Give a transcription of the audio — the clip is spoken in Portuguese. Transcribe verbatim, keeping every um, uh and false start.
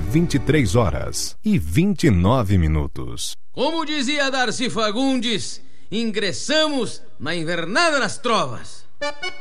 vinte e três horas e vinte e nove minutos. Como dizia Darcy Fagundes, ingressamos na Invernada das Trovas.